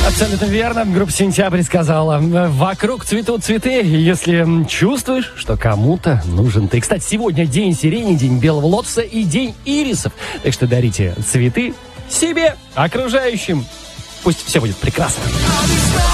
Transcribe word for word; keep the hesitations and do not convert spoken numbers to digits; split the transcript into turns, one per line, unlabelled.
Абсолютно верно. Группа «Сентябрь» сказала: вокруг цветут цветы, если чувствуешь, что кому-то нужен ты. Кстати, сегодня день сирени, день белого лотоса и день ирисов. Так что дарите цветы себе, окружающим. Пусть все будет прекрасно.